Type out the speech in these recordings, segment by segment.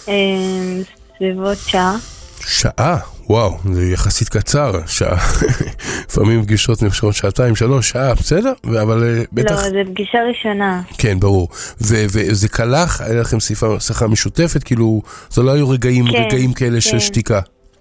סביבות שעה. שעה? וואו, זה יחסית קצר, שעה. לפעמים פגישות נמשכות שעתיים, 3 שעה, בסדר? אבל בטח... לא, זה פגישה ראשונה. כן, ברור. וזה קלח, היה לכם שיחה משותפת, כאילו, זה לא היו רגעים כאלה של שתיקה.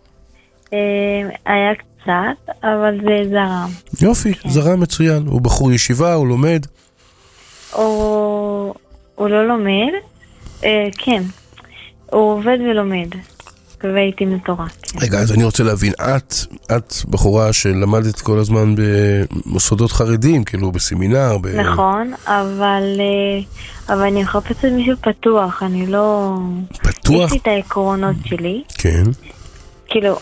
היה קצת, אבל זה זרם. יופי, זרם מצוין. הוא בחור ישיבה, הוא לומד? הוא לא לומד, כן. הוא עובד ולומד. והייתי מתורה. רגע, אז אני רוצה להבין, את בחורה שלמדת כל הזמן במוסדות חרדים, כאילו בסמינר. נכון, אבל אני מחפשת מישהו פתוח, אני לא... פתוח? יש לי את העקרונות שלי. כן. כאילו,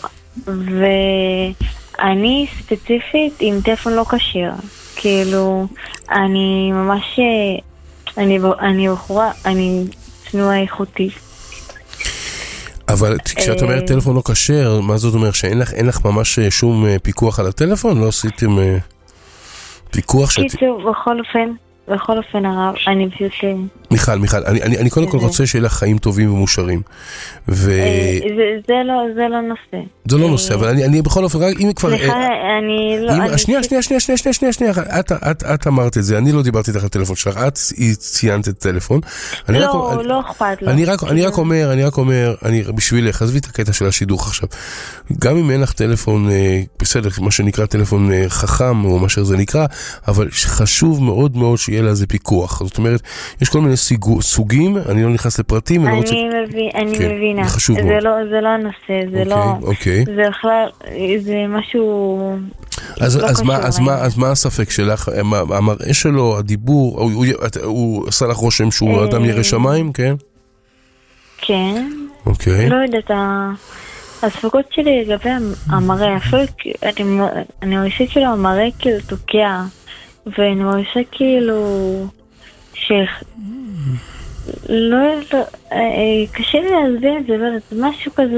ואני ספציפית עם טלפון לא קשיר. כאילו, אני ממש... אני בחורה, אני צנועה איכותית. אבל כשאת אומרת טלפון לא כשר, מה זאת אומרת? שאין לך ממש שום פיקוח על הטלפון? לא עשיתם פיקוח? קיצור, בכל אופן הרב, אני פשוט... מיכל, אני קודם כל רוצה שיהיה לך חיים טובים ומאושרים. זה לא נושא. זה לא נושא, אבל אני בכל אופן, אם כבר... סליחה, אני לא... שנייה, את אמרת את זה, אני לא דיברתי איתך על הטלפון שלך, את ציינת את הטלפון. לא אכפת לו. אני רק אומר, בשבילך, עזבי את הקטע של השידוך עכשיו, גם אם אין לך טלפון, בסדר, מה שנקרא טלפון חכם, או מה שזה נקרא, אבל חשוב מאוד מאוד שיהיה לה איזה פיקוח. זאת אומרת, יש כל מיני סוגים, אני לא נכנס לפרטים, אני מבינה. זה לא הנושא, זה לא... זה בכלל, זה משהו... אז מה הספק שלך? המראה שלו, הדיבור, הוא עשה לך רושם שהוא אדם ירא שמיים, כן? כן. אוקיי. לא יודעת, הספקות שלי לגבי המראה, אפילו אני מרגישה כאילו המראה כאילו תוקע, ואני מרגישה כאילו לא, קשה לי להסביר את זה, אבל משהו כזה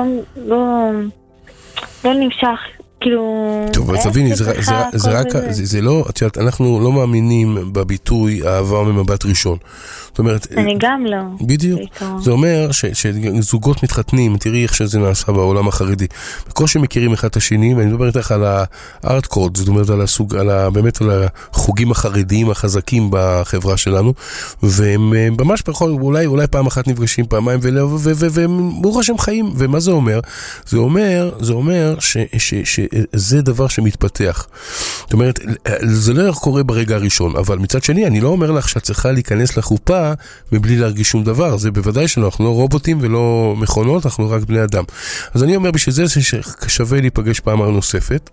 לא נמשך, כאילו... טוב, אז תביני, זה רק, זה לא, את יודעת, אנחנו לא מאמינים בביטוי אהבה ממבט ראשון. זאת אומרת... אני גם לא. בדיוק. זה אומר שזוגות מתחתנים, תראי איך שזה נעשה בעולם החרדי. בקושי מכירים אחד את השני, ואני מדבר איתך על הארט קוד, זאת אומרת באמת על החוגים החרדיים החזקים בחברה שלנו, והם ממש אולי פעם אחת נפגשים פעמיים, וברוך השם חיים. ומה זה אומר? זה אומר שזה דבר שמתפתח. זאת אומרת, זה לא קורה ברגע הראשון, אבל מצד שני, אני לא אומר לך שאת צריכה להיכנס לחופה מבלי להרגיש שום דבר. זה בוודאי שלא, אנחנו לא רובוטים ולא מכונות, אנחנו רק בני אדם. אז אני אומר בשביל זה ששווה להיפגש פעם נוספת.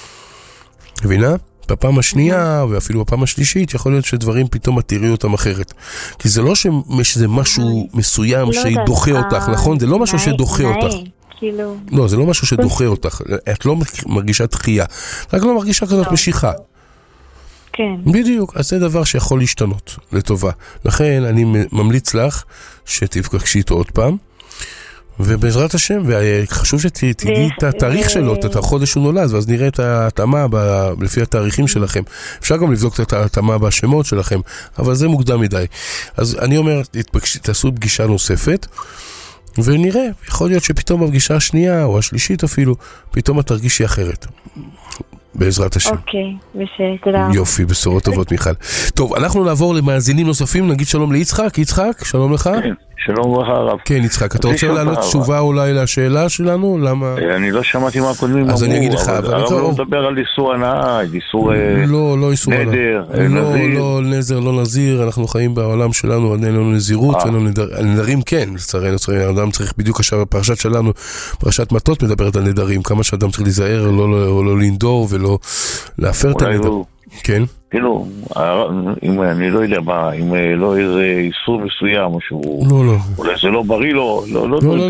מבינה? בפעם השנייה, ואפילו בפעם השלישית, יכול להיות שדברים פתאום תראי אותם אחרת. כי זה לא שזה משהו מסוים שדוחה אותך, נכון? זה לא משהו שדוחה אותך. לא, זה לא משהו שדוחה אותך. את לא מרגישה דחייה. רק לא מרגישה כזאת משיכה. כן. בדיוק. אז זה דבר שיכול להשתנות לטובה. לכן אני ממליץ לך שתפגשי איתו עוד פעם. ובעזרת השם, וחשוב שתדעי את התאריך שלו, את החודש הוא נולד, ואז נראה את ההתאמה לפי התאריכים שלכם. אפשר גם לבדוק את ההתאמה בשמות שלכם, אבל זה מוקדם מדי. אז אני אומר, תעשו פגישה נוספת, ונראה, יכול להיות שפתאום בפגישה השנייה, או השלישית אפילו, פתאום את תרגישי אחרת. בעזרת השם. אוקיי, בסדר, תודה. יופי, בשורות טובות מיכל. טוב, אנחנו נעבור למאזינים נוספים, נגיד שלום ליצחק. יצחק, שלום לך. שלום וברכה הרב. כן, יצחק, אתה רוצה לענות תשובה אולי לשאלה שלנו? למה? אני לא שמעתי מה הקודמים אמרו. אז אני אגיד לך, אבל הרב לא מדבר על איסור הנאה, איסור לא איסור הנאה. נדר, לא נזר, לא נזיר, אנחנו חיים בעולם שלנו, אין לנו נזירות, נדרים כן, לצערנו, אדם צריך בדיוק עכשיו, הפרשת שלנו, פרשת מטות מדברת על נדרים, כמה שאדם צריך להיזהר, לא לנדור ולא להפר את הנדר. כן? כאילו, אם אני לא יודע מה, אם לא איזה איסור מסוים או שהוא... לא. אולי זה לא בריא לו, לא,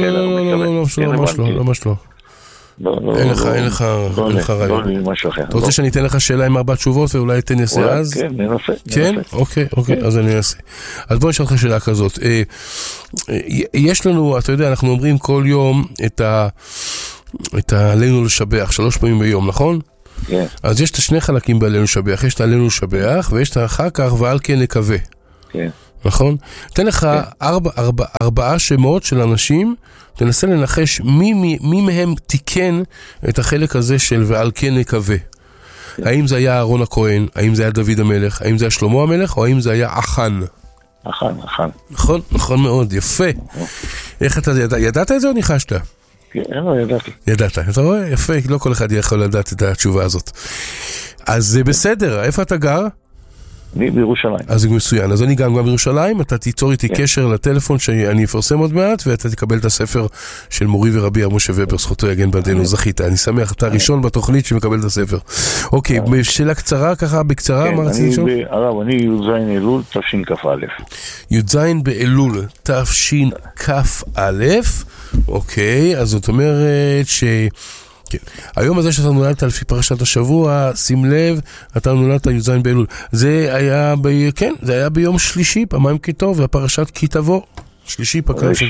ממש לא. אין לך רעיון. אתה רוצה שאני אתן לך שאלה עם 4 תשובות ואולי תנסה אז? כן, ננסה. כן? אוקיי, אז אני אנסה. אז בוא נשאל לך שאלה כזאת. יש לנו, אתה יודע, אנחנו אומרים כל יום את עלינו לשבח 3 פעמים ביום, נכון? כן. אז יש את 2 חלקים בעלינו לשבח. יש את עלינו לשבח ויש את אחר כך ועל כן נקווה. כן. נכון? תן לך 4 שמות של אנשים, תנסה לנחש מי מהם תיקן את החלק הזה של ועל כן נקווה. האם זה היה אהרון הכהן, האם זה היה דוד המלך, האם זה היה שלמה המלך, או האם זה היה אחן? אחן. נכון, נכון מאוד, יפה. איך אתה ידעת את זה או ניחשת? כן, לא, ידעתי. ידעת, אתה רואה? יפה, לא כל אחד יכול לדעת את התשובה הזאת. אז זה בסדר, איפה אתה גר? אני בירושלים. אז זה מצוין, אז אני גם בירושלים, אתה תיצור איתי קשר לטלפון שאני אפרסם עוד מעט, ואתה תקבל את הספר של מורי ורבי משה ובר, זכותו יגן בעדנו, זכית. אני שמח, אתה הראשון בתוכנית שמקבל את הספר. אוקיי, שאלה קצרה ככה, בקצרה, מה רציתי לשאול? הרב, אני י"ז אלול תשכ"א. י"ז באלול תשכ"א, אוקיי, אז זאת אומרת כן. היום הזה שאתה נולדת לפי פרשת השבוע, שים לב, אתה נולדת י"ז באלול. זה היה זה היה ביום שלישי, פעמיים כי טוב, והפרשת כי תבוא. שלישי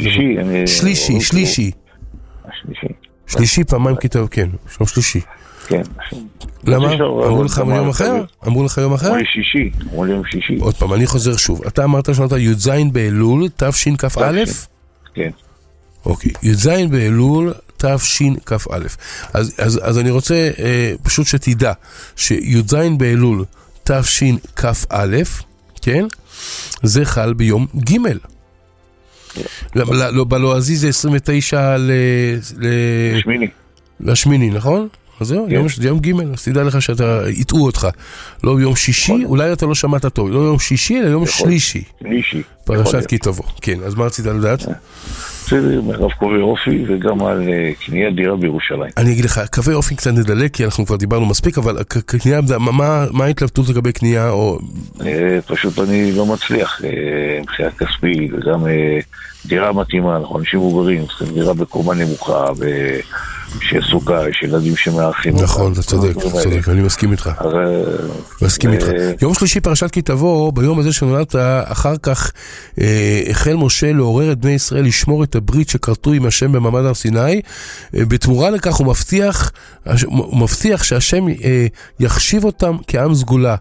פעמיים כי טוב, כן. יום שלישי. כן. למה? אמרו לך יום אחר? אמרו לך יום אחר? אמרו לי יום שישי. עוד פעם, אני חוזר שוב. אתה אמרת שנולדת י"ז באלול, תשכ"א? כן. אוקיי, י"ז באלול תשכ"א. אז אני רוצה פשוט שתדע שי"ז באלול תשכ"א, כן? זה חל ביום ג'. בלועזי זה 29 לשמיני, נכון? אז זהו, יום ג', אז תדע לך שאתה יטעו אותך. לא יום שישי, אולי אתה לא שמעת טוב, לא יום שישי, אלא יום שלישי. פרשת כי תבוא. כן, אז מה רצית לדעת? בסדר, מרב קווי אופי וגם על קניית דירה בירושלים. אני אגיד לך, קווי אופי קצת נדלק, כי אנחנו כבר דיברנו מספיק, אבל קנייה, מה ההתלבטות לגבי קנייה? פשוט אני לא מצליח, מבחינה כספית, וגם דירה מתאימה, אנחנו אנשים מבוגרים, צריכים דירה בקומה נמוכה, שיש סוכה, יש ילדים שמארחים. נכון, אתה צודק, אני מסכים איתך. מסכים איתך. יום שלישי פרשת כי תבוא, ביום הזה שנולדת, אחר כך החל משה לעורר את בני ישראל לשמור את הברית שכרתו עם השם במעמד הר סיני. בתמורה לכך הוא מבטיח שהשם יחשיב אותם כעם סגולה.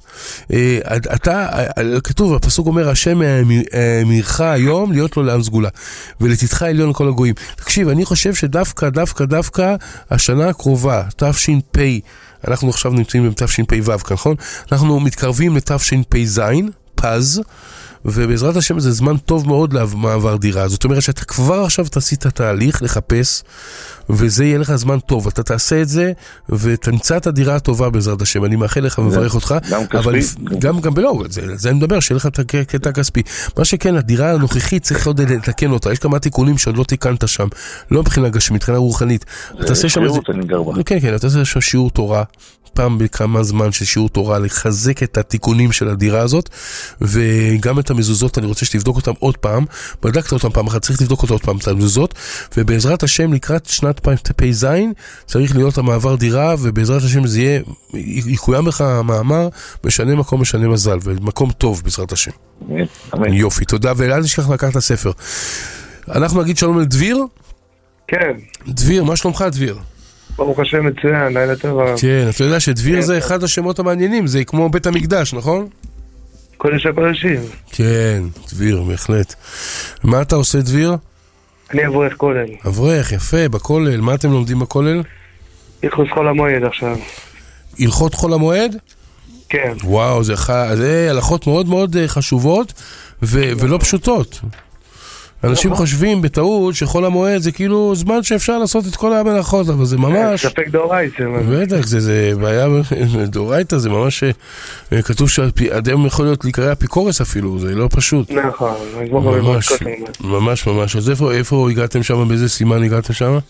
כתוב, הפסוק אומר, השם מירך היום להיות לו לעם סגולה, ולתתך עליון כל הגויים. תקשיב, אני חושב שדווקא השנה הקרובה, תש"פ, אנחנו עכשיו נמצאים בתש"פ, נכון? אנחנו מתקרבים לתש"פ, פז, ובעזרת השם זה זמן טוב מאוד למעבר דירה. זאת אומרת שאתה כבר עכשיו תעשי את התהליך לחפש, וזה יהיה לך זמן טוב. אתה תעשה את זה, ותמצא את הדירה הטובה בעזרת השם. אני מאחל לך ומברך אותך. גם כספי? גם בלא, זה אני מדבר, שיהיה לך את הקטע הכספי. מה שכן, הדירה הנוכחית צריך עוד לתקן אותה. יש כמה תיקונים שעוד לא תיקנת שם. לא מבחינה גשמית, מבחינה רוחנית. אתה תעשה שם איזה... כן, אתה תעשה שם שיעור תורה. פעם בכמה זמן של שיעור תורה, לחזק את התיקונים של הדירה הזאת, וגם את המזוזות, אני רוצה שתבדוק אותם עוד פעם, בדקת אותם פעם אחת, צריך לבדוק עוד פעם את המזוזות, ובעזרת השם לקראת שנת פ"ז, צריך להיות המעבר דירה, ובעזרת השם זה יהיה, יקוים לך המאמר, משנה מקום, משנה מזל, ומקום טוב בעזרת השם. אמן. יופי, תודה, ואל תשכח לקחת את הספר. אנחנו נגיד שלום לדביר? כן. דביר, מה שלומך דביר? ברוך השם מצוין, לילה טוב. כן, אתה יודע שדביר זה אחד השמות המעניינים, זה כמו בית המקדש, נכון? קודש הקודשים. כן, דביר, בהחלט. מה אתה עושה דביר? אני אברך כולל. אברך, יפה, בכולל. מה אתם לומדים בכולל? הלכות חול המועד עכשיו. הלכות חול המועד? כן. וואו, זה הלכות מאוד מאוד חשובות ולא פשוטות. אנשים חושבים בטעות שחול המועד זה כאילו זמן שאפשר לעשות את כל המלאכות, אבל זה ממש... ספק דאורייתא. בטח, זה בעיה דאורייתא, זה ממש כתוב שהאדם יכול להיות להיקרא אפיקורס אפילו, זה לא פשוט. נכון, ממש ממש. אז איפה הגעתם שם, באיזה סימן הגעתם שם?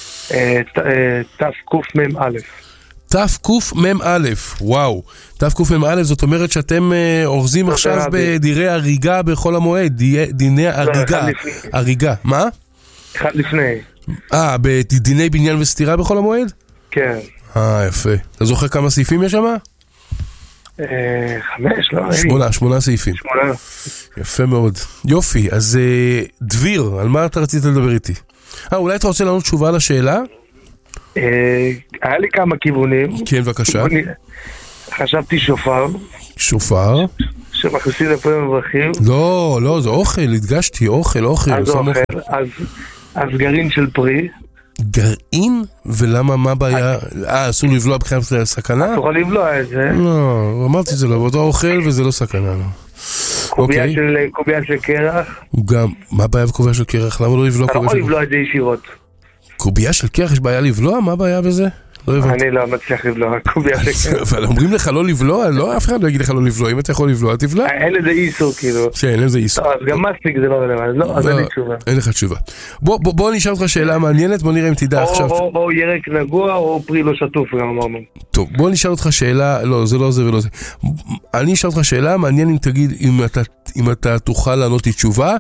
תקמ"א. תקמ"א, וואו. תקמ"א זאת אומרת שאתם אורזים עכשיו בדירי הריגה בחול המועד, דיני הריגה. מה? אחד לפני. בדיני בניין וסתירה בחול המועד? כן. יפה. אתה זוכר כמה סעיפים יש שם? 5, לא? 8 סעיפים. 8. יפה מאוד. יופי, אז דביר, על מה אתה רצית לדבר איתי? אולי אתה רוצה לענות תשובה על השאלה? היה לי כמה כיוונים. כן, בבקשה. חשבתי שופר. שופר? שמכניסים לפעמים מברכים. לא, זה אוכל, הדגשתי, אוכל. אז אוכל, אז גרעין של פרי. גרעין? ולמה, מה הבעיה? אסור לבלוע בכלל סכנה? אסור לבלוע את זה. לא, אמרתי זה לא, זה אוכל וזה לא סכנה, לא. קובייה של קרח. גם, מה הבעיה בקובייה של קרח? למה לא לבלוע קובייה של קרח? אתה לא יכול לבלוע את זה ישירות. קובייה של קרח יש בעיה לבלוע? מה הבעיה בזה? אני לא מצליח לבלוע קובייה של קרח. אבל אומרים לך לא לבלוע? לא, אף אחד לא יגיד לך לא לבלוע. אם אתה יכול לבלוע, תבלע. אין לזה איסור, כאילו. כן, אין לזה איסור. אז גם מספיק זה לא רלוונטי. לא, אז אין לי תשובה. אין לך תשובה. בוא נשאל אותך שאלה מעניינת, בוא נראה אם תדע עכשיו. או ירק נגוע או פרי לא שטוף, גם אמרנו. טוב, בוא נשאל אותך שאלה, לא, זה לא זה ולא זה. אני אשאל אותך שאלה, מעניין אם תגיד, אם אתה תוכל לענות לי תשובה.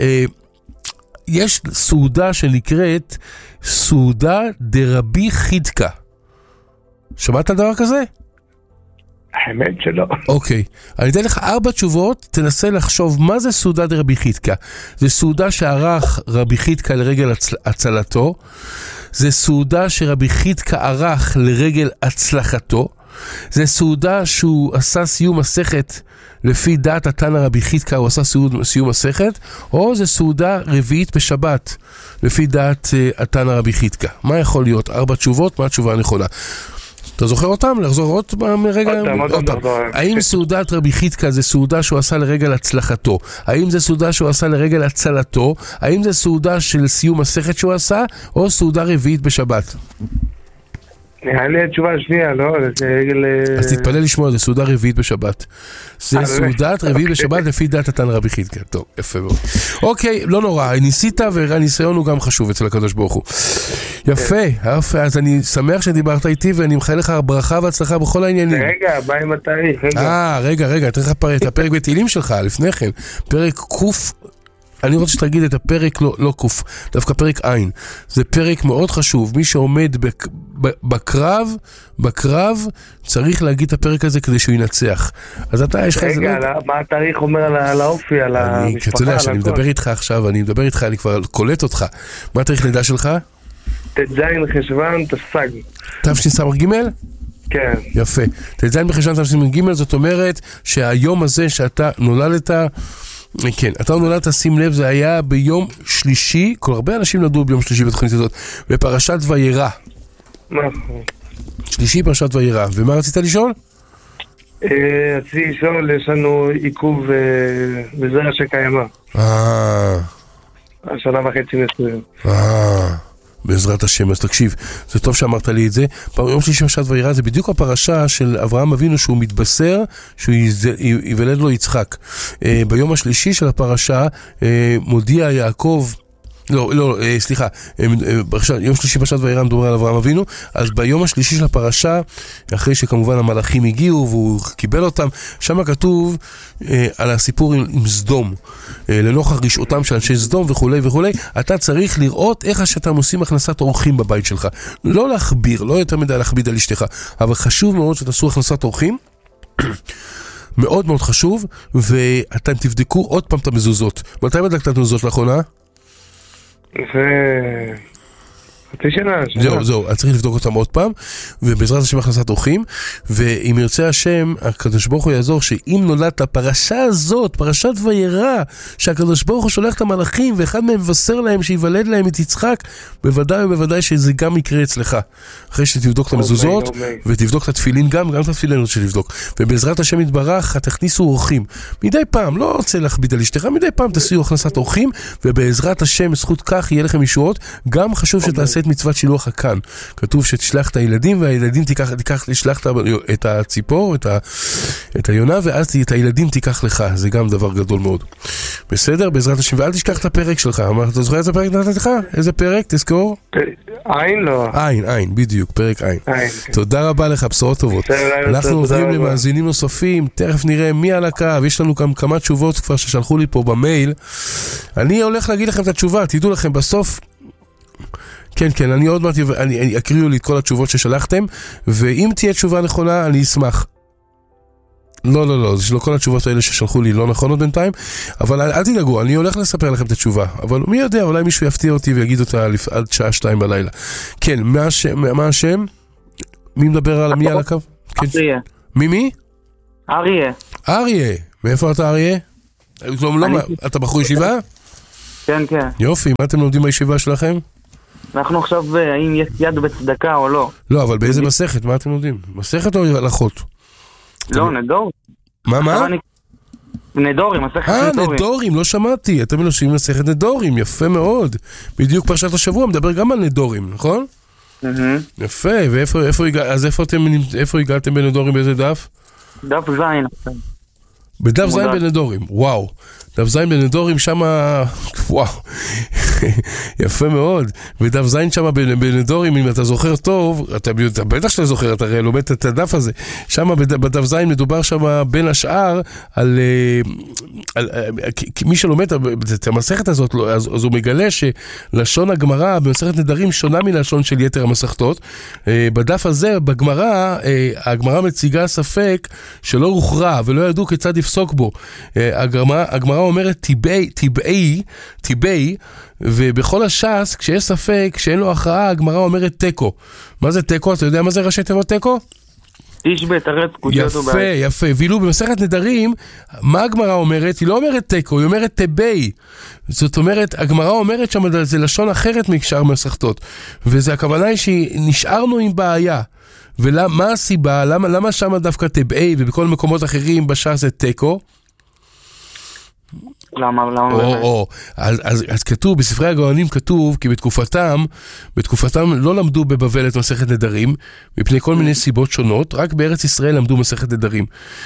יש סעודה שנקראת סעודה דרבי חידקה. שמעת על דבר כזה? האמת שלא. אוקיי, אני אתן לך 4 תשובות, תנסה לחשוב מה זה סעודה דרבי חידקה. זה סעודה שערך רבי חידקה לרגל הצלתו, זה סעודה שרבי חידקה ערך לרגל הצלחתו, זה סעודה שהוא עשה סיום מסכת לפי דעת התנא רבי חידקה, הוא עשה סיום מסכת, או זה סעודה רביעית בשבת לפי דעת התנא רבי חידקה. מה יכול להיות? 4 תשובות, מה התשובה הנכונה? אתה זוכר אותם? לחזור עוד רגע? האם סעודת רבי חידקה זה סעודה שהוא עשה לרגל הצלחתו? האם זה סעודה שהוא עשה לרגל הצלתו? האם זה סעודה של סיום מסכת שהוא עשה? או סעודה רביעית בשבת? נראה לי התשובה השנייה, לא? אז תתפלל לשמוע, זה סעודה רביעית בשבת. זה סעודת רביעית בשבת לפי דעת התנא רבי חידקה. טוב, יפה מאוד. אוקיי, לא נורא, ניסית והניסיון הוא גם חשוב אצל הקדוש ברוך הוא. יפה, אז אני שמח שדיברת איתי ואני מאחל לך ברכה והצלחה בכל העניינים. רגע, בא עם התאריך. רגע, תראה לך את הפרק בתהילים שלך לפני כן. פרק קוף. אני רוצה שתגיד את הפרק, לא קוף, דווקא פרק עין. זה פרק מאוד חשוב. מי שעומד בקרב, צריך להגיד את הפרק הזה כדי שהוא ינצח. אז אתה, יש לך איזה... רגע, מה התאריך אומר על האופי, על המשפחה? אתה יודע, שאני מדבר איתך עכשיו, אני כבר קולט אותך. מה התאריך לידה שלך? ט"ז חשוון תש"ג. תשס"ג? כן. יפה. ט"ז בחשוון תשס"ג, זאת אומרת שהיום הזה שאתה נולדת... כן, אתה נולדת, שים לב, זה היה ביום שלישי, כל הרבה אנשים נולדו ביום שלישי בתוכנית הזאת, בפרשת וירא. שלישי פרשת וירא, ומה רצית לשאול? רציתי לשאול, יש לנו עיכוב בזרע שקיימה. השנה וחצי נסויים. בעזרת השם, אז תקשיב, זה טוב שאמרת לי את זה. יום שלישי פרשת וירא זה בדיוק הפרשה של אברהם אבינו שהוא מתבשר שהוא ייוולד לו יצחק. ביום השלישי של הפרשה מודיע יעקב, סליחה, יום שלישי פרשת וירא מדובר על אברהם אבינו, אז ביום השלישי של הפרשה, אחרי שכמובן המלאכים הגיעו והוא קיבל אותם, שם כתוב על הסיפור עם סדום, לנוכח רשעותם של אנשי סדום וכולי וכולי, אתה צריך לראות איך שאתם עושים הכנסת אורחים בבית שלך. לא להכביר, לא יותר מדי להכביד על אשתך, אבל חשוב מאוד שתעשו הכנסת אורחים, מאוד מאוד חשוב, ואתם תבדקו עוד פעם את המזוזות. מתי בדקת את המזוזות לאחרונה? חצי שנה. זהו, אז צריך לבדוק אותם עוד פעם, ובעזרת השם הכנסת אורחים, ואם ירצה השם, הקדוש ברוך הוא יעזור, שאם נולדת הפרשה הזאת, פרשת וירא, שהקדוש ברוך הוא שולח את המלאכים, ואחד מהם מבשר להם שיוולד להם את יצחק, בוודאי ובוודאי שזה גם יקרה אצלך. אחרי שתבדוק את המזוזות, ותבדוק את התפילין גם את התפילין רוצה לבדוק. ובעזרת השם יתברך, תכניסו אורחים. מדי פעם, לא רוצה להכביד על אשתך, מדי פעם תעשו הכנסת אורחים, ובעזרת השם, זכות כך יהיה לכם ישועות. גם חשוב שתעשה את מצוות שילוח הקן. כתוב שתשלח את הילדים, והילדים תשלח את הציפור, את היונה, ואז את הילדים תיקח לך. זה גם דבר גדול מאוד. בסדר? בעזרת השם. ואל תשכח את הפרק שלך. אתה זוכר איזה פרק נתת לך? איזה פרק? תזכור? עין לא. עין, בדיוק, פרק עין. תודה רבה לך, בשורות טובות. אנחנו עוברים למאזינים נוספים, תכף נראה מי על הקו, יש לנו גם כמה תשובות כבר ששלחו לי פה במייל. אני הולך להגיד לכם את התשובה, תדעו לכם בסוף. כן, אני עוד מעט, אני אקריאו לי את כל התשובות ששלחתם, ואם תהיה תשובה נכונה, אני אשמח. לא, זה לא כל התשובות האלה ששלחו לי לא נכונות בינתיים, אבל אל תדאגו, אני הולך לספר לכם את התשובה, אבל מי יודע, אולי מישהו יפתיע אותי ויגיד אותה עד שעה 2 בלילה. כן, מה השם? מי מדבר על מי על הקו? אריה. מי? אריה. מאיפה אתה אריה? אתה בחור ישיבה? כן, כן. יופי, מה אתם לומדים בישיבה שלכם? אנחנו עכשיו, האם יש יד בצדקה או לא? לא, אבל באיזה מסכת? מה אתם לומדים? מסכת או הלכות? לא, נדור. מה? נדורים, מסכת נדורים. נדורים, לא שמעתי. אתם מלושים מסכת נדורים, יפה מאוד. בדיוק פרשת השבוע מדבר גם על נדורים, נכון? יפה, איפה הגעתם בנדורים, באיזה דף? דף זין. בדף זין בנדורים, וואו. דף זין בנדורים שמה, וואו, יפה מאוד. בדף זין שמה בנדורים, אם אתה זוכר טוב, אתה בטח שאתה זוכר, אתה הרי לומד את הדף הזה. שמה בדף זין מדובר שמה בין השאר על מי שלומד את המסכת הזאת, אז הוא מגלה שלשון הגמרא במסכת נדרים שונה מלשון של יתר המסכתות. בדף הזה, בגמרא, הגמרא מציגה ספק שלא הוכרע ולא ידעו כיצד יפסוק בו. הגמרא אומרת טיבעי, ובכל הש"ס, כשיש ספק, כשאין לו הכרעה, הגמרא אומרת תיקו. מה זה תיקו? אתה יודע מה זה ראשי תיבות תיקו? תשבט, הרי תקודיות ובית. יפה. ואילו במסכת נדרים, מה הגמרא אומרת? היא לא אומרת תיקו, היא אומרת טיבעי. זאת אומרת, הגמרא אומרת שם, זה לשון אחרת משאר מסכתות. וזה הכוונה היא שנשארנו עם בעיה. ומה הסיבה? למה שם דווקא טיבעי, ובכל מקומות אחרים בש"ס זה תיקו? למה? אז כתוב, בספרי הגאונים כתוב, כי בתקופתם לא למדו בבבל את מסכת נדרים, מפני כל מיני סיבות שונות, רק בארץ ישראל למדו מסכת נדרים.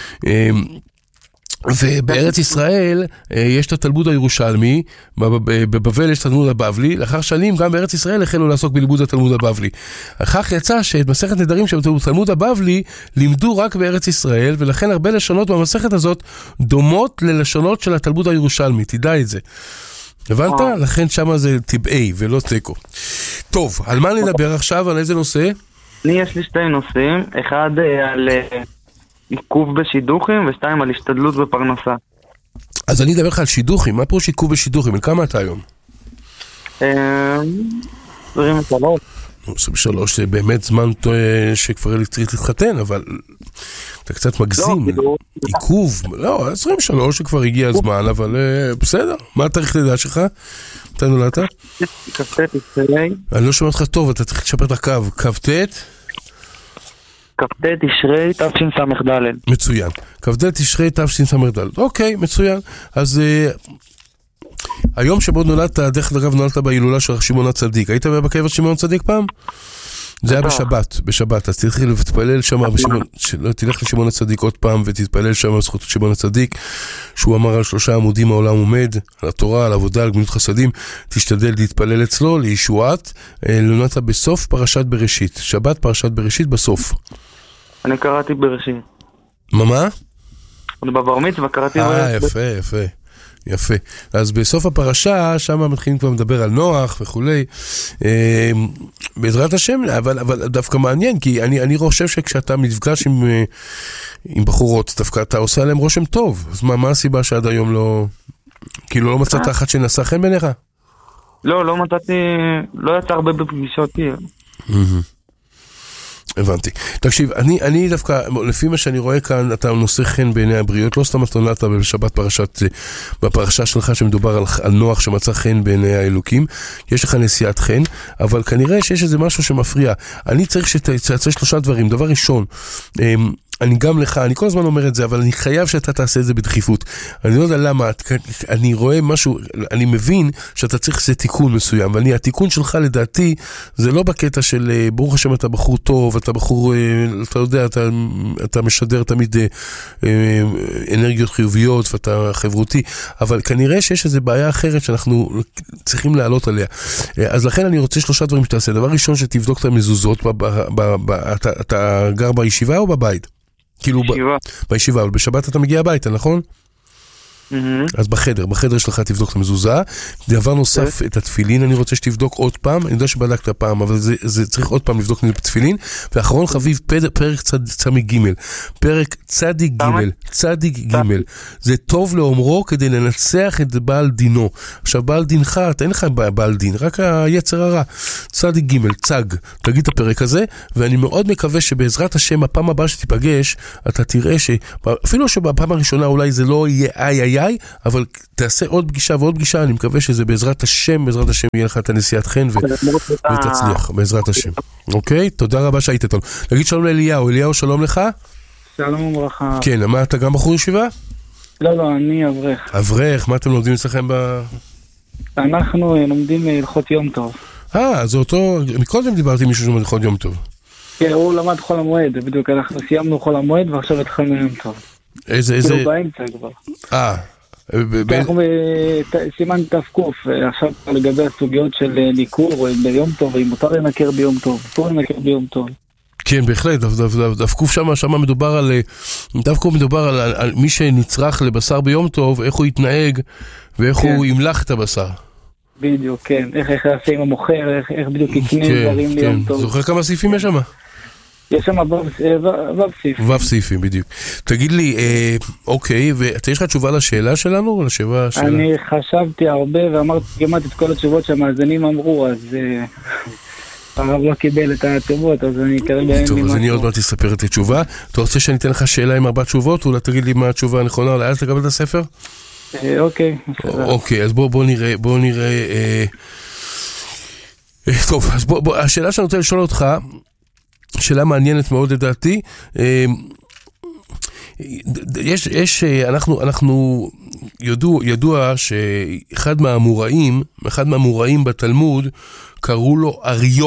ובארץ ישראל יש את התלמוד הירושלמי, בבבל יש את התלמוד הבבלי, לאחר שנים גם בארץ ישראל החלו לעסוק בלימוד התלמוד הבבלי. אחר יצא שאת מסכת נדרים של התלמוד הבבלי לימדו רק בארץ ישראל, ולכן הרבה לשונות במסכת הזאת דומות ללשונות של התלמוד הירושלמי, תדע את זה. הבנת? לכן שמה זה טיבעי ולא תיקו. טוב, על מה נדבר עכשיו? על איזה נושא? יש לי שתי נושאים, אחד על עיכוב בשידוכים, ושתיים על השתדלות בפרנסה. אז אני אדבר לך על שידוכים. מה פירוש עיכוב בשידוכים? על כמה אתה היום? 23. 23 זה באמת זמן שכבר צריך להתחתן, אבל אתה קצת מגזים. עיכוב, לא, 23 שכבר הגיע הזמן, אבל בסדר. מה התאריך לידה שלך? אתה נולדת? כ"ט תשרי. אני לא שומע אותך טוב, אתה צריך לשפר את הקו. כ"ט? כ"ט תשרי תשס"ד. מצוין. כ"ט תשרי תשס"ד. אוקיי, מצוין. אז היום שבו נולדת, דרך אגב נולדת בהילולה של שמעון הצדיק. היית בקבר שמעון הצדיק פעם? זה היה בשבת, אז תתחיל ותתפלל שם, תלך לשמעון הצדיק עוד פעם ותתפלל שם על זכות שמעון הצדיק, שהוא אמר על 3 עמודים העולם עומד, על התורה, על עבודה, על גמילות חסדים, תשתדל להתפלל אצלו, לישועת, נולדת בסוף פרשת בראשית, שבת פרשת בראשית בסוף. אני קראתי בראשית. מה? בבר מצווה קראתי בראשית. יפה. אז בסוף הפרשה, שם מתחילים כבר לדבר על נוח וכולי. בעזרת השם, אבל דווקא מעניין, כי אני חושב שכשאתה מתפגש עם בחורות, דווקא אתה עושה עליהם רושם טוב. אז מה הסיבה שעד היום לא... כאילו לא מצאת אחת שנעשה חן ביניך? לא מצאתי... לא יצא הרבה בפגישות. הבנתי. תקשיב, אני דווקא, לפי מה שאני רואה כאן, אתה נושא חן בעיני הבריות, לא סתם אתה נולדת בשבת בפרשה שלך שמדובר על נוח שמצא חן בעיני האלוקים, יש לך נשיאת חן, אבל כנראה שיש איזה משהו שמפריע. אני צריך שתעשה 3 דברים. דבר ראשון, אני גם לך, אני כל הזמן אומר את זה, אבל אני חייב שאתה תעשה את זה בדחיפות. אני לא יודע למה, אני רואה משהו, אני מבין שאתה צריך איזה תיקון מסוים, ואני, התיקון שלך לדעתי, זה לא בקטע של, ברוך השם אתה בחור טוב, אתה בחור, אתה יודע, אתה משדר תמיד אנרגיות חיוביות, ואתה חברותי, אבל כנראה שיש איזו בעיה אחרת שאנחנו צריכים לעלות עליה. אז לכן אני רוצה 3 דברים שתעשה. דבר ראשון, שתבדוק את המזוזות, אתה גר בישיבה או בבית? כאילו בישיבה, אבל בשבת אתה מגיע הביתה, נכון? אז בחדר שלך תבדוק את המזוזה. דבר נוסף, את התפילין אני רוצה שתבדוק עוד פעם, אני יודע שבדקת פעם, אבל זה צריך עוד פעם לבדוק את התפילין. ואחרון חביב, פרק צדיק ג', פרק צדיק ג', זה טוב לאומרו כדי לנצח את בעל דינו. עכשיו בעל דינך, אתה אין לך בעל דין, רק היצר הרע. צדיק ג', צג, תגיד את הפרק הזה, ואני מאוד מקווה שבעזרת השם, הפעם הבאה שתיפגש, אתה תראה אפילו שבפעם הראשונה אולי זה לא יהיה איי, אבל תעשה עוד פגישה ועוד פגישה, אני מקווה שזה בעזרת השם יהיה לך את הנשיאת חן ותצליח, בעזרת השם. אוקיי? תודה רבה שהיית איתנו. נגיד שלום לאליהו. אליהו, שלום לך. שלום וברכה. כן, מה, אתה גם בחור ישיבה? לא, אני אברך. אברך, מה אתם לומדים אצלכם אנחנו לומדים הלכות יום טוב. זה אותו, מקודם דיברתי עם מישהו שלומד הלכות יום טוב. כן, הוא למד חול המועד, בדיוק אנחנו סיימנו חול המועד ועכשיו התחלנו יום טוב. איזה? כאילו באמצע כבר. אנחנו בסימן תפקוף, עכשיו לגבי הסוגיות של ניקור ביום טוב, אם מותר לנקר ביום טוב, מותר לנקר ביום טוב. כן, בהחלט, דווקוף שם מדובר על מי שנצרך לבשר ביום טוב, איך הוא יתנהג ואיך הוא ימלח את הבשר. בדיוק, כן, איך יעשה עם המוכר, איך בדיוק יקנה דברים ליום טוב. זוכר כמה סעיפים יש שם? יש שם ו' סעיפים. ו' סעיפים, בדיוק. תגיד לי, אוקיי, ויש לך תשובה לשאלה שלנו? אני חשבתי הרבה ואמרתי כמעט את כל התשובות שהמאזינים אמרו, אז הרב לא קיבל את התשובות, אז אני כרגע אין לי משהו. טוב, אז אני עוד מעט אספר את התשובה. אתה רוצה שאני אתן לך שאלה עם 4 תשובות, ואולי תגיד לי מה התשובה הנכונה, אולי אז תקבל את הספר? אוקיי. אוקיי, אז בוא נראה. טוב, אז השאלה שאני רוצה לשאול אותך, שאלה מעניינת מאוד לדעתי, אנחנו ידוע שאחד מהאמוראים בתלמוד קראו לו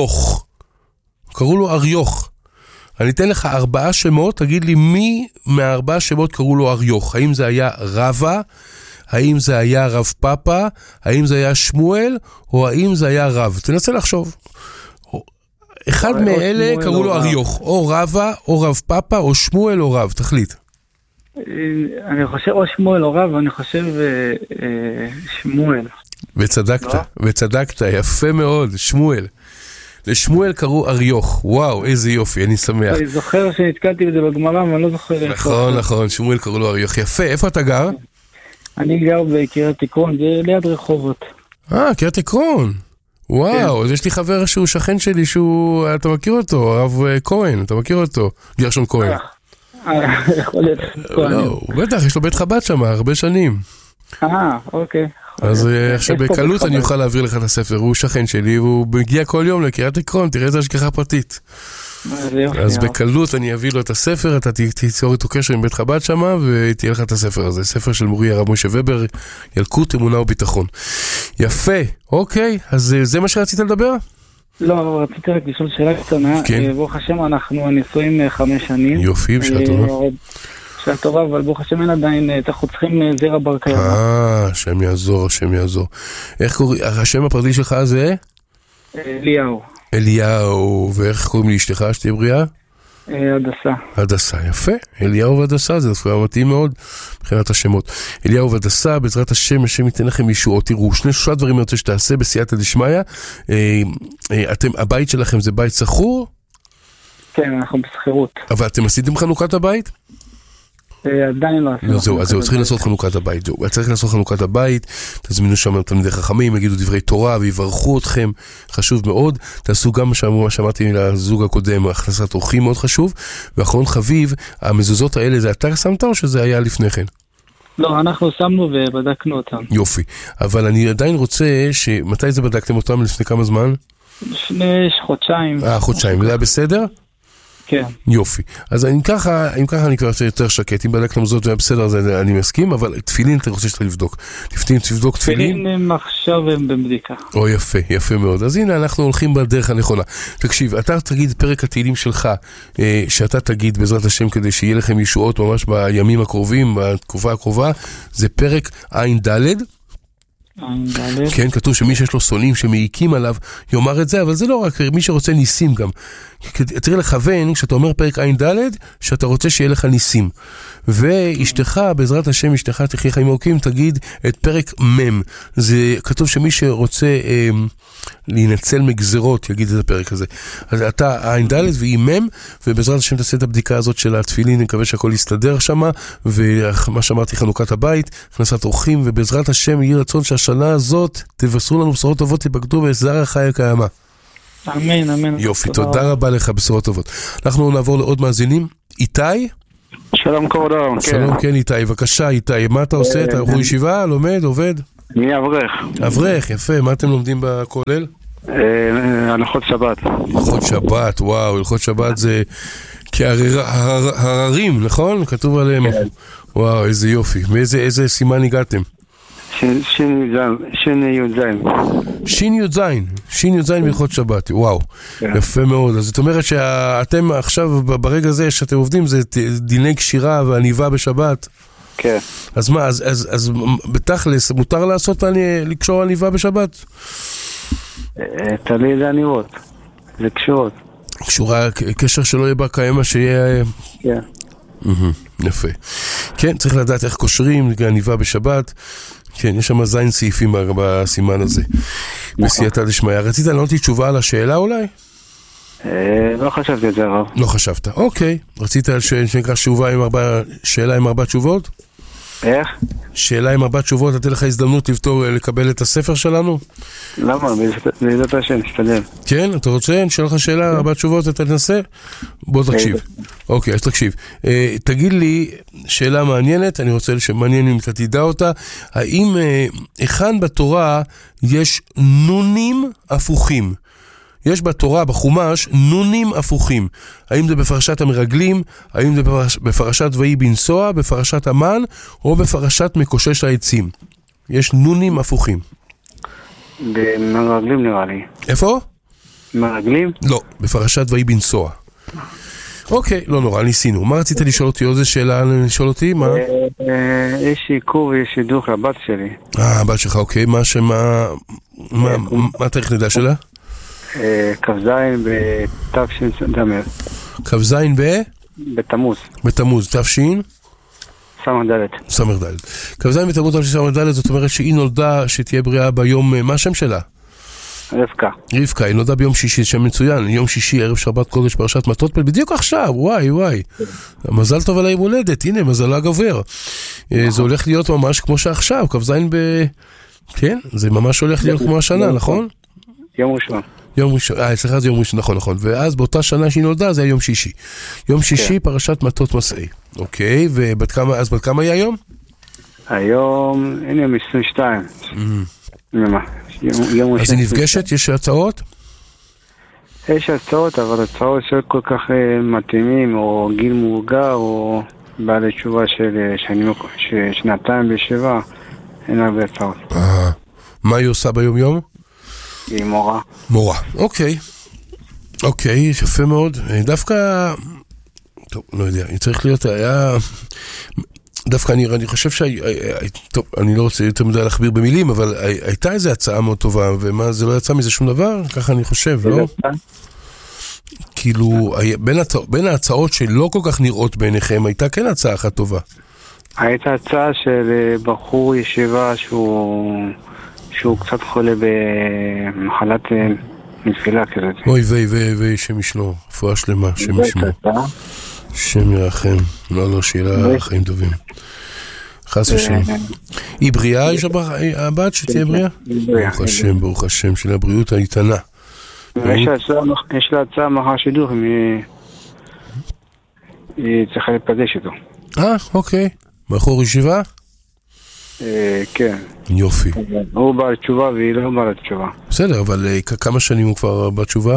אריוך. אני אתן לך 4 שמות, תגיד לי מי מה4 שמות קראו לו אריוך. האם זה היה רבא, האם זה היה רב פאפה, האם זה היה שמואל, או האם זה היה רב? תנסה לחשוב. אחד מאלה קראו לו אריוך, או רבא, או רב פאפה, או שמואל, או רב, תחליט. אני חושב או שמואל או רב, אני חושב שמואל. וצדקת, יפה מאוד, שמואל. לשמואל קראו אריוך, וואו, איזה יופי, אני שמח. אני זוכר שנתקלתי בזה בגמרא, אבל אני לא זוכר. נכון, שמואל קראו לו אריוך, יפה, איפה אתה גר? אני גר בקריית עקרון, זה ליד רחובות. קריית עקרון. וואו, אז יש לי חבר שהוא שכן שלי, אתה מכיר אותו, הרב כהן, אתה מכיר אותו, גרשון כהן. יכול להיות כהן. לא, בטח, יש לו בית חב"ד שם, הרבה שנים. אוקיי. אז עכשיו בקלות אני אוכל להעביר לך את הספר, הוא שכן שלי, והוא מגיע כל יום לקריית עקרון, תראה איזה השגחה פרטית. אז בקלות אני אביא לו את הספר, אתה תיצור איתו קשר עם בית חב"ד שם, ותהיה לך את הספר הזה, ספר של מורי הרב משה ובר, ילקוט אמונה וביטחון. יפה, אוקיי, אז זה מה שרצית לדבר? לא, רציתי רק לשאול שאלה קטנה, ברוך השם אנחנו נשואים 5 שנים. יופי, בשעה טובה. בשעה טובה, אבל ברוך השם אין עדיין, אנחנו צריכים זרע בר קיימא. השם יעזור. איך קוראים, השם הפרטי שלך זה? אליהו, ואיך קוראים לאשתך שתהיה בריאה? הדסה, יפה. אליהו והדסה, זה דווקא מתאים מאוד מבחינת השמות. אליהו והדסה, בעזרת השם ייתן לכם ישועות. תראו, 3 דברים אני רוצה שתעשה בסייעתא דשמיא. הבית שלכם זה בית שכור? כן, אנחנו בסחירות. אבל אתם עשיתם חנוכת הבית? עדיין לא עשינו. זהו, צריכים לעשות חנוכת הבית. צריך לעשות חנוכת הבית, תזמינו שם תלמידי חכמים, יגידו דברי תורה ויברכו אתכם, חשוב מאוד. תעשו גם מה שאמרתי לזוג הקודם, הכנסת אורחים מאוד חשוב. ואחרון חביב, המזוזות האלה זה אתה שמת או שזה היה לפני כן? לא, אנחנו שמנו ובדקנו אותם. יופי, אבל אני עדיין רוצה מתי זה בדקתם אותם? לפני כמה זמן? לפני חודשיים. חודשיים, זה היה בסדר? כן. יופי. אז אם ככה אני כבר יותר שקט. אם בדקת למזוזות והיה בסדר, אז אני מסכים, אבל תפילין אתה רוצה שאתה לבדוק. תבדוק תפילין. תפילין הם עכשיו הם בבדיקה. יפה מאוד. אז הנה אנחנו הולכים בדרך הנכונה. תקשיב, אתה תגיד פרק התהילים שלך, שאתה תגיד בעזרת השם כדי שיהיה לכם ישועות ממש בימים הקרובים, בתקופה הקרובה, זה פרק עין ד'. כן, כתוב שמי שיש לו שונאים שמעיקים עליו יאמר את זה, אבל זה לא רק מי שרוצה ניסים גם. תראה לכוון, כשאתה אומר פרק עין ד', שאתה רוצה שיהיה לך ניסים. ואשתך, בעזרת השם, אשתך תחיה חיים ארוכים, תגיד את פרק מ'. זה כתוב שמי שרוצה להינצל מגזרות, יגיד את הפרק הזה. אז אתה עין ד' והיא מ', ובעזרת השם תעשה את הבדיקה הזאת של התפילין, אני מקווה שהכל יסתדר שם, ומה שאמרתי, חנוכת הבית, הכנסת אורחים, ובעזרת השם יהיה רצון שהשנה הזאת תבשרו לנו בשורות טובות, תיפקדו בזרע החי הקיימא. אמן, אמן. יופי, תודה רבה לך, בשורות טובות. אנחנו נעבור לעוד מאזינים. איתי? שלום כבודו. שלום, כן איתי, בבקשה איתי, מה אתה עושה? אתה בחור ישיבה, לומד, עובד? אני אברך. אברך, יפה, מה אתם לומדים בכולל? הלכות שבת. הלכות שבת, וואו, הלכות שבת זה כהררים, נכון? כתוב עליהם. וואו, איזה יופי. מאיזה סימן הגעתם? שין י"ז בהלכות שבת, וואו, יפה מאוד. אז זאת אומרת שאתם עכשיו ברגע הזה שאתם עובדים זה דיני קשירה ועניבה בשבת. כן. אז מה, אז בתכלס מותר לעשות לקשור עניבה בשבת? תלוי לעניבות, זה קשורות. קשורה, קשר שלא יהיה בה קיימא שיהיה... כן. יפה. כן, צריך לדעת איך קושרים עניבה בשבת. כן, יש שם זין סעיפים בסימן הזה. בסייעתא דשמיא. רצית לענות לי תשובה על השאלה אולי? לא חשבתי את זה רב. לא חשבת, אוקיי. רצית שנקרא שאלה עם 4 תשובות? איך? שאלה עם 4 תשובות, נתן לך הזדמנות לקבל את הספר שלנו? למה? בעזרת השם, נשתדל. כן, אתה רוצה? נשאל לך שאלה, 4 תשובות, אתה תנסה? בוא תקשיב. אוקיי, אז תקשיב. תגיד לי, שאלה מעניינת, אני רוצה שמעניין אם אתה תדע אותה, האם היכן בתורה יש נונים הפוכים? יש בתורה, בחומש, נונים הפוכים. האם זה בפרשת המרגלים, האם זה בפרשת ויהי בנסוע, בפרשת המן, או בפרשת מקושש העצים? יש נונים הפוכים. במרגלים נראה לי. איפה? מרגלים? לא, בפרשת ויהי בנסוע. אוקיי, לא נורא, ניסינו. מה רצית לשאול אותי? עוד איזה שאלה לשאול אותי? מה? יש עיכוב ויש שידוך לבת שלי. הבת שלך, אוקיי. מה התאריך לידה שלה? כ"ז בתש"ד. כ"ז בתמוז. בתמוז, תש"ן? סמ"ד. כ"ז בתמוז תש"ד, זאת אומרת שהיא נולדה שתהיה בריאה ביום, מה השם שלה? רבקה. רבקה, היא נולדה ביום שישי, שם מצוין, יום שישי, ערב שבת קודש, פרשת מטות, בדיוק עכשיו, וואי. מזל טוב על היום הולדת, הנה, מזלה גבר. זה הולך להיות ממש כמו שעכשיו, כ"ז כן, זה ממש הולך להיות כמו השנה, נכון? יום ראשון. יום ראשון, אצלך זה יום ראשון, נכון. ואז באותה שנה שהיא נולדה זה היה יום שישי. יום שישי פרשת מטות מסעי. אוקיי, ובת כמה היא היום? היום, הנה, 22. אז היא נפגשת? יש הצעות? יש הצעות, אבל הצעות של כל כך מתאימים, או גיל מורגר, או בעלי תשובה של שנתיים בשבע, אין הרבה הצעות. מה היא עושה ביום יום? היא מורה. מורה, אוקיי, יפה מאוד. דווקא, טוב, לא יודע, היא צריך להיות, דווקא אני חושב טוב, אני לא רוצה יותר מדי להכביר במילים, אבל הייתה איזו הצעה מאוד טובה, ומה, זה לא יצא מזה שום דבר? ככה אני חושב, לא? כאילו, בין ההצעות שלא כל כך נראות בעיניכם, הייתה כן הצעה אחת טובה. הייתה הצעה של בחור ישיבה שהוא קצת חולה במחלת נפילה כזאת. אוי ויי, שם ישנו, רפואה שלמה, שם ישמו. שם ירחם, לא, שאלה חיים טובים. חס ושלום. היא בריאה, יש הבת שתהיה בריאה? ברוך השם, של הבריאות האיתנה. יש לה הצעה מחר שידוך, היא צריכה לפגש איתו. אוקיי. בחור ישיבה? כן. יופי. הוא בעל תשובה והיא לא בעל תשובה. בסדר, אבל כמה שנים הוא כבר בתשובה?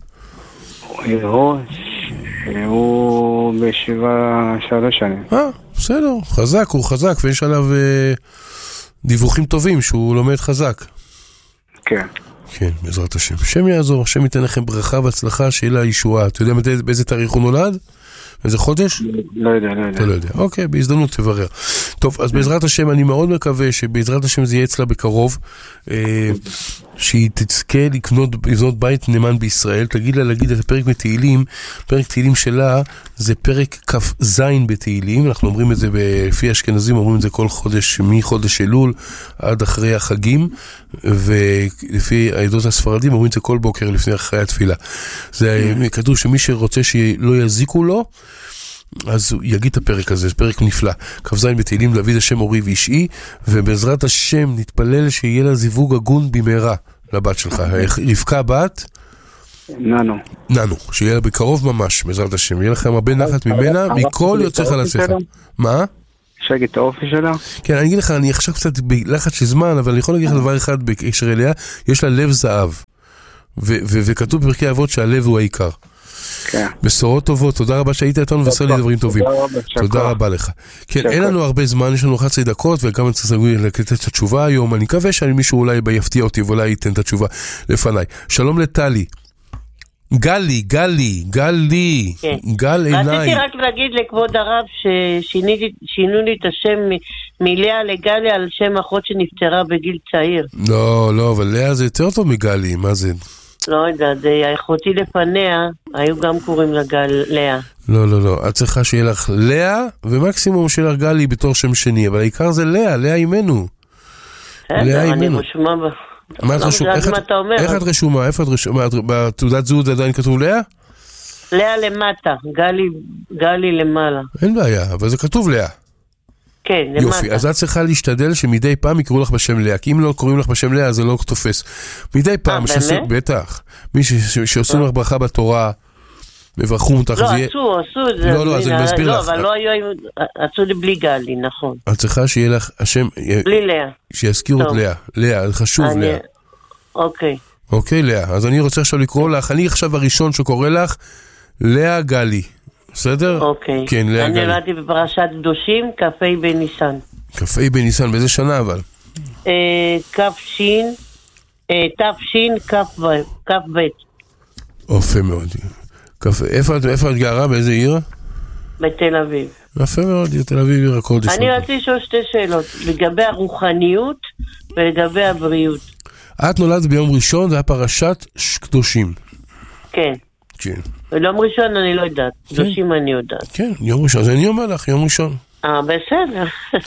הוא ב3 שנים. בסדר, הוא חזק, ויש עליו דיווחים טובים שהוא לומד חזק. כן. כן, בעזרת השם. השם יעזור, השם ייתן לכם ברכה והצלחה, שיהיה לה ישועה. אתה יודע באיזה תאריך הוא נולד? איזה חודש? לא יודע. אתה לא יודע. אוקיי, בהזדמנות תברר. טוב, אז בעזרת השם, אני מאוד מקווה שבעזרת השם זה יהיה אצלה בקרוב, שהיא תזכה לבנות בית נאמן בישראל. תגיד לה להגיד את הפרק בתהילים, פרק תהילים שלה זה פרק כ"ז בתהילים, אנחנו אומרים את זה לפי אשכנזים, אומרים את זה כל חודש, מחודש אלול עד אחרי החגים, ולפי העדות הספרדים אומרים את זה כל בוקר לפני אחרי התפילה. זה כתוב שמי שרוצה שלא יזיקו לו, אז הוא יגיד את הפרק הזה, זה פרק נפלא. כ"ז בתהילים, דוד השם אורי ואישי, ובעזרת השם נתפלל שיהיה לה זיווג הגון במהרה לבת שלך. רבקה בת? ננו, שיהיה לה בקרוב ממש, בעזרת השם. יהיה לכם הרבה נחת ממנה, מכל יוצא חלציך. מה? אפשר להגיד את האופי שלה? כן, אני אגיד לך, אני עכשיו קצת בלחץ של זמן, אבל אני יכול להגיד לך דבר אחד בקשר אליה, יש לה לב זהב. וכתוב בפרקי אבות שהלב הוא העיקר. בשורות טובות, תודה רבה שהיית איתנו ועשה לי דברים טובים. תודה רבה לך. כן, אין לנו הרבה זמן, יש לנו 11 דקות וגם אני צריך לתת את התשובה היום. אני מקווה שמישהו אולי יפתיע אותי ואולי ייתן את התשובה לפניי. שלום לטלי. גלי, גל עיניי. רציתי רק להגיד לכבוד הרב ששינו לי את השם מלאה לגלי על שם אחות שנפטרה בגיל צעיר. לא, אבל לאה זה יותר טוב מגלי, מה זה? לא יודעת, אחותי לפניה, היו גם קוראים לה לאה. לא, את צריכה שיהיה לך לאה, ומקסימום שיהיה לך גלי בתור שם שני, אבל העיקר זה לאה אימנו. בסדר, אני רשומה בה. מה את רשומה? איך את רשומה? איפה את רשומה? בתעודת זהות עדיין כתוב לאה? לאה למטה, גלי למעלה. אין בעיה, אבל זה כתוב לאה. כן, למטה. יופי, אז את צריכה להשתדל שמדי פעם יקראו לך בשם לאה, כי אם לא קוראים לך בשם לאה זה לא תופס. מדי פעם, בטח, מי שעושים לך ברכה בתורה, מברכו אותך. לא, עשו את זה. לא, אז אני מסביר לך. לא, אבל לא היו, עשו לי בלי גלי, נכון. את צריכה שיהיה לך השם, בלי לאה. שיזכירו את לאה, זה חשוב לאה. אוקיי, לאה, אז אני רוצה עכשיו לקרוא לך, אני עכשיו הראשון שקורא לך, לאה גלי. בסדר? אוקיי. כן, לאה גלי. אני נולדתי בפרשת קדושים, כ"ה בניסן. כ"ה בניסן, באיזה שנה אבל? תשכ"ב. יפה מאוד. איפה את גרה? באיזה עיר? בתל אביב. יפה מאוד, תל אביב עיר הקודש. אני רציתי לשאול שתי שאלות, לגבי הרוחניות ולגבי הבריאות. את נולדת ביום ראשון, זה היה פרשת קדושים. כן. כן. ביום ראשון אני לא יודעת, קדושים אני יודעת. כן, יום ראשון, אז אני אומר לך, יום ראשון. בסדר.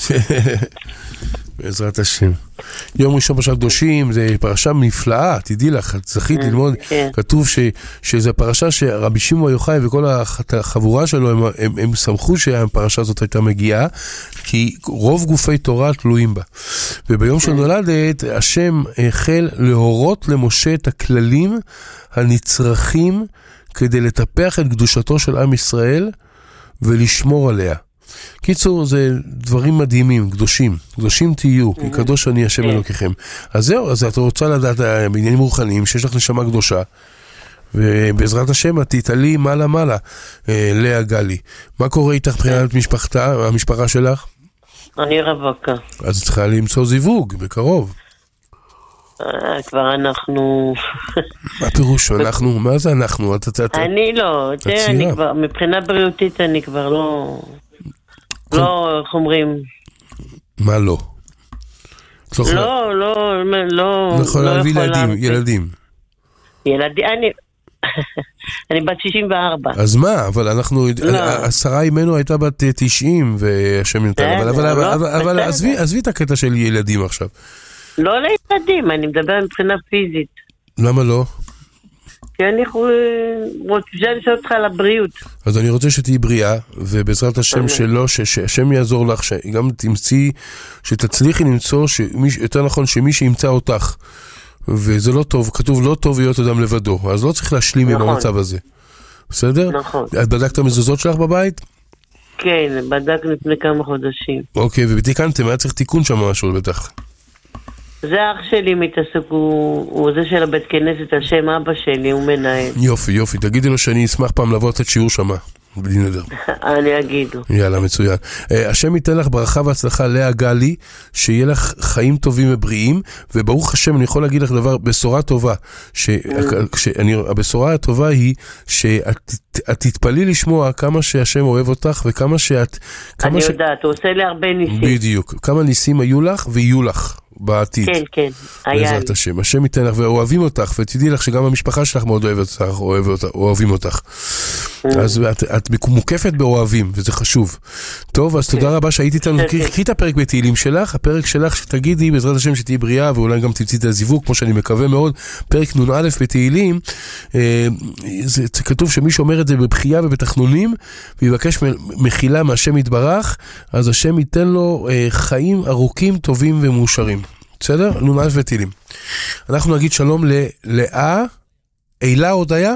בעזרת השם. יום ראשון פרשת קדושים, זה פרשה נפלאה, תדעי לך, זכית ללמוד, כתוב שזה פרשה שרבי שמעון יוחאי וכל החבורה שלו, הם שמחו שהפרשה הזאת הייתה מגיעה, כי רוב גופי תורה תלויים בה. וביום שנולדת, השם החל להורות למשה את הכללים הנצרכים, כדי לטפח את קדושתו של עם ישראל, ולשמור עליה. קיצור, זה דברים מדהימים, קדושים תהיו, כי קדוש אני השם אלוקיכם. אז זהו, אז את רוצה לדעת בעניינים רוחניים, שיש לך נשמה קדושה, ובעזרת השם את תתעלי מעלה, לאה גלי. מה קורה איתך מבחינת המשפחה שלך? אני רווקה. אז צריכה למצוא זיווג, בקרוב. כבר אנחנו... מה פירוש אנחנו? מה זה אנחנו? אני לא, מבחינה בריאותית אני כבר לא... לא, איך אומרים? מה לא? לא יכולה להביא ילדים. אני בת 64. אז מה? אבל השרה אימנו הייתה בת 90 והשם נתן, אבל עזבי את הקטע של ילדים עכשיו. לא לילדים, אני מדבר מבחינה פיזית. למה לא? כי אני רוצה לשאול אותך על הבריאות. אז אני רוצה שתהי בריאה, ובעזרת השם שלו, שהשם יעזור לך, שגם תמציא, שתצליחי למצוא, יותר נכון שמי שימצא אותך, וזה לא טוב, כתוב לא טוב להיות אדם לבדו, אז לא צריך להשלים עם המצב הזה. בסדר? נכון. את בדקת המזוזות שלך בבית? כן, בדקנו לפני כמה חודשים. אוקיי, ובתיקנתם, היה צריך תיקון שם משהו בטח. זה אח שלי מתעסק, הוא זה של הבית כנסת, על שם אבא שלי, הוא מנהל. יופי, תגידי לו שאני אשמח פעם לבוא לתת שיעור שמה. בלי נדר. אני אגידו. יאללה, מצוין. השם ייתן לך ברכה והצלחה, לאה גלי, שיהיה לך חיים טובים ובריאים, וברוך השם, אני יכול להגיד לך דבר, בשורה טובה, הבשורה הטובה היא שאת תתפלי לשמוע כמה שהשם אוהב אותך, וכמה שאת... אני יודעת, הוא עושה לי הרבה ניסים. בדיוק. כמה ניסים היו לך ויהיו לך בעתיד. כן, כן. בעזרת השם. השם ייתן לך, ואוהבים אותך, ותדעי לך שגם המשפחה שלך מאוד אוהבים אותך. אז את מוקפת באוהבים, וזה חשוב. טוב, אז תודה רבה שהיית איתנו. קחי את הפרק בתהילים שלך, הפרק שלך שתגידי, בעזרת השם שתהי בריאה, ואולי גם תמצאי את הזיווג, כמו שאני מקווה מאוד, פרק נ"א בתהילים, זה כתוב שמי שאומר את זה בבחייה ובתחנונים, ויבקש מחילה מהשם יתברך, אז השם ייתן לו חיים ארוכים, טובים ומאושרים. בסדר? נ"א בתהילים. אנחנו נגיד שלום ללאה, אילה הודיה?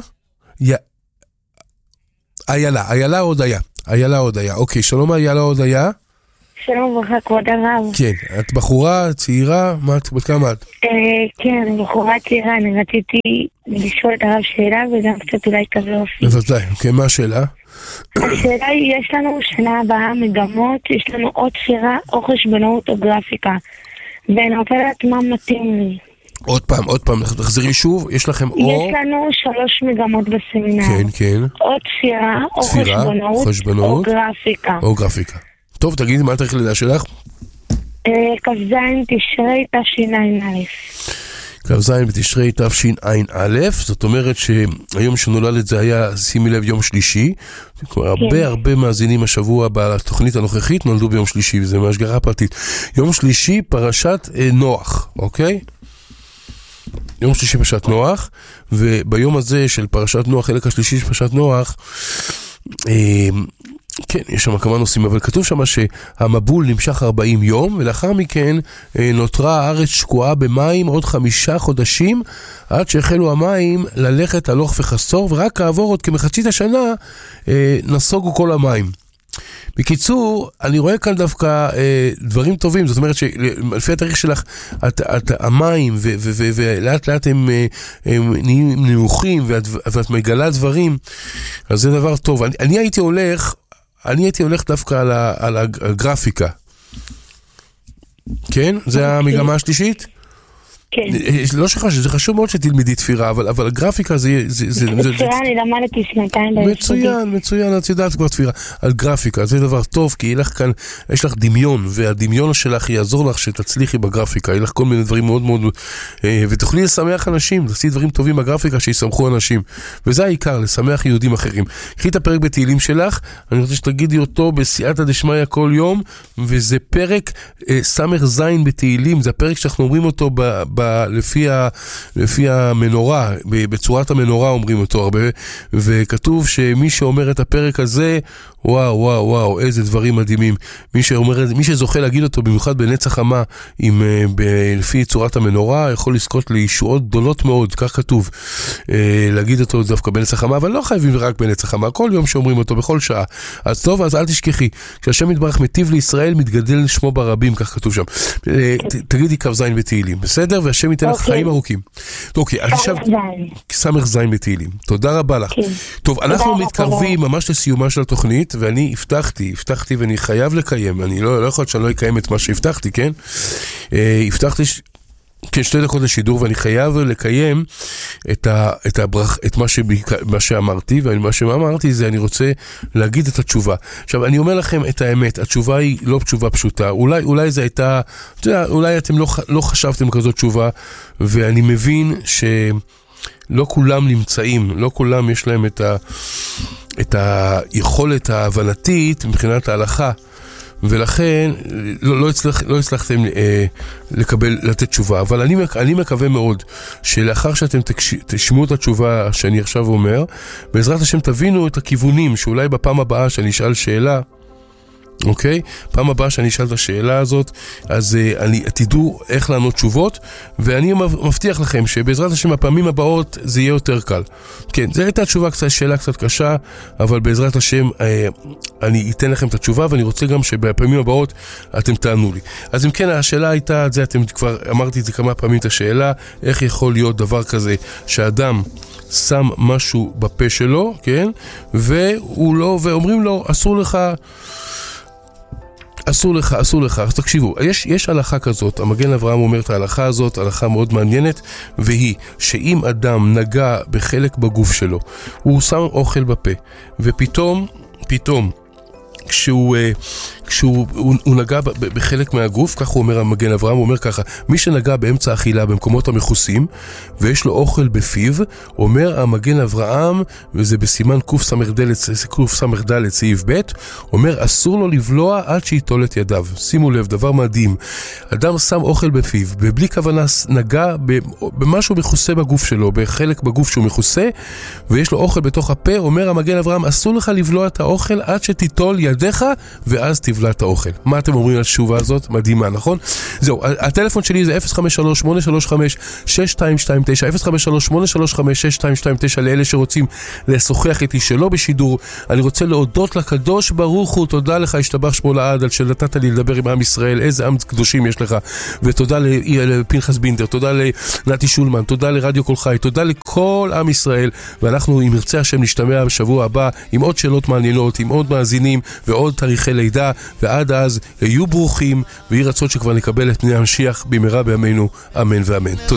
איילה הודיה. אוקיי, שלום איילה הודיה. שלום וברכה, כבוד הרב. כן, את בחורה צעירה, בת כמה את? כן, בחורה צעירה, אני רציתי לשאול את הרב שאלה וגם קצת אולי כזה אופי. בוודאי, אוקיי, מה השאלה? השאלה היא, יש לנו שנה הבאה מגמות, יש לנו עוד שירה או חשבונאות או גרפיקה, ואני רוצה לדעת מה מתאים לי. עוד פעם, תחזרי שוב, יש לכם או... יש לנו 3 מגמות בסמינר. כן, כן. עוד שירה או חשבונאות או גרפיקה. טוב, תגידי, מה התאריך לידה שלך? כ"ז תשרי תשע"א. כ"ז בתשרי תשע"א, זאת אומרת שהיום שנולדת זה היה, שימי לב, יום שלישי. הרבה מאזינים השבוע בתוכנית הנוכחית נולדו ביום שלישי, וזה מהשגחה פרטית. יום שלישי פרשת נוח, אוקיי? יום שלישי פרשת נוח, וביום הזה של פרשת נוח, חלק השלישי של פרשת נוח, כן, יש שם כמה נושאים, אבל כתוב שם שהמבול נמשך 40 יום, ולאחר מכן נותרה הארץ שקועה במים עוד 5 חודשים, עד שהחלו המים ללכת הלוך וחסור, ורק כעבור עוד כמחצית השנה נסוגו כל המים. בקיצור, אני רואה כאן דווקא דברים טובים, זאת אומרת שלפי התאריך שלך, המים ולאט לאט הם נהיים נמוכים, ואת מגלה דברים, אז זה דבר טוב. אני הייתי הולך דווקא על הגרפיקה. כן? זה המגמה השלישית? כן. לא שחשוב, זה חשוב מאוד שתלמדי תפירה, אבל הגרפיקה זה... תפירה אני למדתי 2 ביסודי. מצוין, את יודעת כבר תפירה. על גרפיקה, זה דבר טוב, כי יש לך דמיון, והדמיון שלך יעזור לך שתצליחי בגרפיקה, יהיה לך כל מיני דברים מאוד מאוד... ותוכלי לשמח אנשים, תעשי דברים טובים בגרפיקה שישמחו אנשים. וזה העיקר, לשמח יהודים אחרים. קחי את הפרק בתהילים שלך, אני רוצה שתגידי אותו בסייעתא דשמיא כל יום, וזה פרק ס"ז בתהילים, זה הפרק שאנחנו אומרים אותו לפי המנורה, בצורת המנורה אומרים אותו הרבה, וכתוב שמי שאומר את הפרק הזה, וואו, איזה דברים מדהימים. מי שזוכה להגיד אותו, במיוחד בנץ החמה, לפי צורת המנורה, יכול לזכות לישועות גדולות מאוד, כך כתוב. להגיד אותו דווקא בנץ החמה, אבל לא חייבים רק בנץ החמה, כל יום שאומרים אותו, בכל שעה. אז טוב, אז אל תשכחי, כשהשם יתברך מיטיב לישראל, מתגדל שמו ברבים, כך כתוב שם. תגידי כ"ז בתהילים, בסדר? והשם ייתן לך חיים ארוכים. אוקיי, אז עכשיו ס"ז בתהילים. תודה רבה לך. טוב, אנחנו מתקרבים ממש לסיומה של התוכנית, ואני הבטחתי ואני חייב לקיים, אני לא יכול שאני לא אקיים את מה שהבטחתי, כן? הבטחתי 2 דקות לשידור, ואני חייב לקיים את מה שאמרתי, ומה שאמרתי זה אני רוצה להגיד את התשובה. עכשיו, אני אומר לכם את האמת, התשובה היא לא תשובה פשוטה, אולי זה הייתה, אולי אתם לא חשבתם כזאת תשובה, ואני מבין שלא כולם נמצאים, לא כולם יש להם את היכולת ההבנתית מבחינת ההלכה, ולכן לא הצלחתם לתת תשובה, אבל אני מקווה מאוד שלאחר שאתם תשמעו את התשובה שאני עכשיו אומר, בעזרת השם תבינו את הכיוונים, שאולי בפעם הבאה שאני אשאל שאלה, אוקיי? פעם הבאה שאני אשאל את השאלה הזאת, אז תדעו איך לענות תשובות, ואני מבטיח לכם שבעזרת השם הפעמים הבאות זה יהיה יותר קל. כן, זו הייתה תשובה קצת, שאלה קצת קשה, אבל בעזרת השם אני אתן לכם את התשובה, ואני רוצה גם שבפעמים הבאות אתם תענו לי. אז אם כן, השאלה הייתה, זה אתם כבר אמרתי את זה כמה פעמים את השאלה, איך יכול להיות דבר כזה שאדם שם משהו בפה שלו, כן? ואומרים לו, אסור לך. אז תקשיבו, יש הלכה כזאת, המגן אברהם אומר את ההלכה הזאת, הלכה מאוד מעניינת, והיא שאם אדם נגע בחלק בגוף שלו, הוא שם אוכל בפה, ופתאום, כשהוא נגע בחלק מהגוף, כך הוא אומר המגן אברהם, הוא אומר ככה, מי שנגע באמצע האכילה במקומות המכוסים, ויש לו אוכל בפיו, אומר המגן אברהם, וזה בסימן קס"ד סעיף ב', אומר אסור לו לבלוע עד שיטול את ידיו. שימו לב, דבר מדהים, אדם שם אוכל בפיו, ובלי כוונה נגע במשהו מכוסה בגוף שלו, בחלק בגוף שהוא מכוסה, ויש לו אוכל בתוך הפה, אומר המגן אברהם, אסור לך לבלוע את האוכל עד שתיטול ידיך, ואז תבלע את האוכל. מה אתם אומרים על התשובה הזאת? מדהימה, נכון? זהו, הטלפון שלי זה 053-835-6229, 053-835-6229, לאלה שרוצים לשוחח איתי שלא בשידור. אני רוצה להודות לקדוש ברוך הוא, תודה לך, השתבח שמו לעד, על שנתת לי לדבר עם עם ישראל, איזה עם קדושים יש לך, ותודה לפנחס בינדר, תודה לנתי שולמן, תודה לרדיו כל חי, תודה לכל עם ישראל, ואנחנו עם ירצה השם נשתמע בשבוע הבא, עם עוד שאלות מעניינות, עם עוד מאזינים, ועוד תאריכי לידה, ועד אז היו ברוכים, ויהי רצון שכבר נקבל את פני המשיח במהרה בימינו, אמן ואמן.